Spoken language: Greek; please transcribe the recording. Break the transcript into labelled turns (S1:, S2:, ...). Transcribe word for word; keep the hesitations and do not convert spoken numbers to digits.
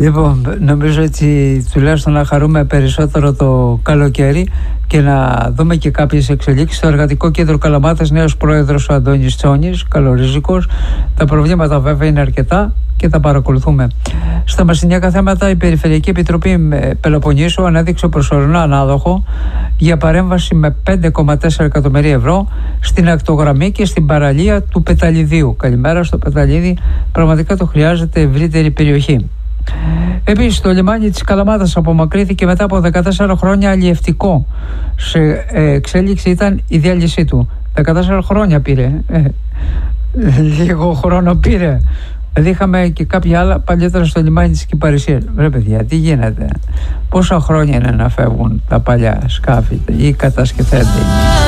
S1: Λοιπόν, νομίζω έτσι τουλάχιστον να χαρούμε περισσότερο το καλοκαίρι και να δούμε και κάποιες εξελίξεις. Στο Εργατικό Κέντρο Καλαμάτας, νέος πρόεδρος ο Αντώνης Τσόνης, καλορίζικος. Τα προβλήματα βέβαια είναι αρκετά και τα παρακολουθούμε. Στα μασινιακά θέματα, η Περιφερειακή Επιτροπή Πελοποννήσου ανέδειξε προσωρινό ανάδοχο για παρέμβαση με πέντε κόμμα τέσσερα εκατομμύρια ευρώ στην ακτογραμμή και στην παραλία του Πεταλιδίου. Καλημέρα στο Πεταλίδι, πραγματικά το χρειάζεται ευρύτερη περιοχή. Επίσης, το λιμάνι της Καλαμάτας απομακρύθηκε μετά από δεκατέσσερα χρόνια αλλιευτικό. Σε εξέλιξη ήταν η διάλυσή του. δεκατέσσερα χρόνια πήρε. Ε, λίγο χρόνο πήρε. Δηλαδή είχαμε και κάποια άλλα παλιότερα στο λιμάνι της Κυπαρισίας. Βρε παιδιά, τι γίνεται? Πόσα χρόνια είναι να φεύγουν τα παλιά σκάφη ή κατασκευαίνονται?